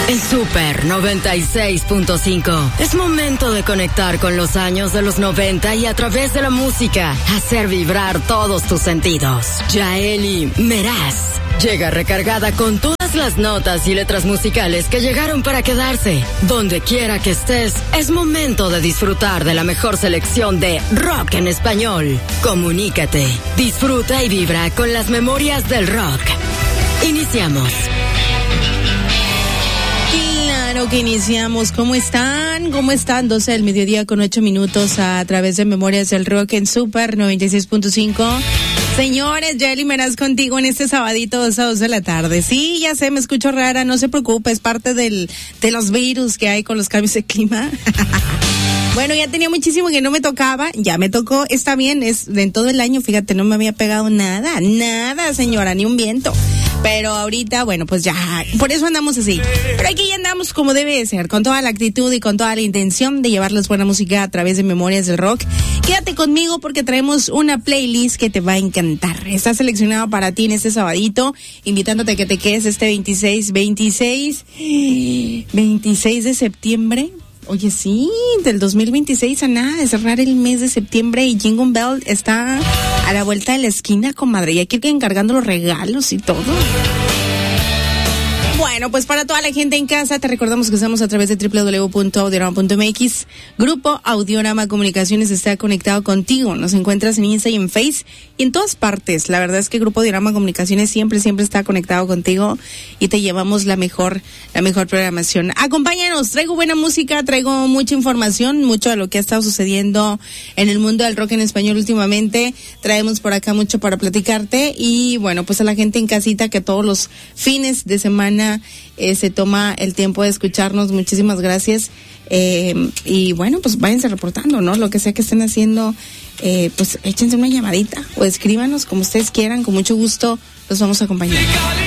En Super 96.5 es momento de conectar con los años de los 90 y a través de la música hacer vibrar todos tus sentidos. Yaeli Meraz llega recargada con todas las notas y letras musicales que llegaron para quedarse. Donde quiera que estés, es momento de disfrutar de la mejor selección de rock en español. Comunícate, disfruta y vibra con las memorias del rock. Iniciamos. Claro que iniciamos. ¿Cómo están? 12 del mediodía con 8 minutos a través de Memorias del Rock en Super 96.5. Señores, Yaeli Meraz contigo en este sabadito 2 a 2 de la tarde. Sí, ya sé, me escucho rara, no se preocupe, es parte de los virus que hay con los cambios de clima. Bueno, ya tenía muchísimo que no me tocaba, ya me tocó, está bien, es en todo el año, fíjate, no me había pegado nada, señora, ni un viento. Pero ahorita, bueno, pues ya, por eso andamos así. Pero aquí ya andamos como debe de ser, con toda la actitud y con toda la intención de llevarles buena música a través de Memorias del Rock. Quédate conmigo porque traemos una playlist que te va a encantar. Está seleccionado para ti en este sabadito, invitándote a que te quedes este 26 de septiembre. Oye, sí, del 2026 a nada de cerrar el mes de septiembre y Jingle Bell está a la vuelta de la esquina, comadre. Y hay que ir encargando los regalos y todo. Bueno, pues para toda la gente en casa, te recordamos que estamos a través de www.audiorama.mx. Grupo Audiorama Comunicaciones está conectado contigo. Nos encuentras en Insta y en Face y en todas partes. La verdad es que Grupo Audiorama Comunicaciones siempre está conectado contigo y te llevamos la mejor programación. Acompáñanos, traigo buena música, traigo mucha información, mucho de lo que ha estado sucediendo en el mundo del rock en español últimamente. Traemos por acá mucho para platicarte y bueno, pues a la gente en casita que todos los fines de semana se toma el tiempo de escucharnos, muchísimas gracias, y bueno, pues váyanse reportando, ¿no? Lo que sea que estén haciendo, pues échense una llamadita o escríbanos como ustedes quieran, con mucho gusto los vamos a acompañar.